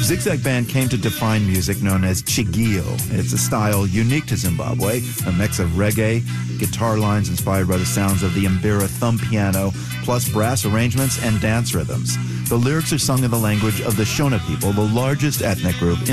Zigzag Band came to define music known as chigio. It's a style unique to Zimbabwe, a mix of reggae, guitar lines inspired by the sounds of the mbira thumb piano, plus brass arrangements and dance rhythms. The lyrics are sung in the language of the Shona people, the largest ethnic group